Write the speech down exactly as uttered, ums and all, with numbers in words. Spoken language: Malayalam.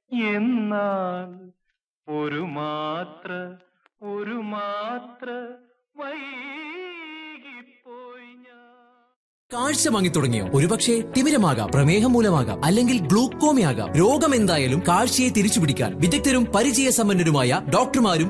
എന്നാൽ ഒരു മാത്ര ഒരു മാത്ര വൈകിപ്പോയി ഞാൻ. കാഴ്ച വാങ്ങി തുടങ്ങിയോ? ഒരുപക്ഷെ തിമിരമാകാം, പ്രമേഹം മൂലമാകാം, അല്ലെങ്കിൽ ഗ്ലൂക്കോമയാകാം. രോഗം എന്തായാലും കാഴ്ചയെ തിരിച്ചുപിടിക്കാൻ വിദഗ്ധരും പരിചയസമ്പന്നരുമായ ഡോക്ടർമാരും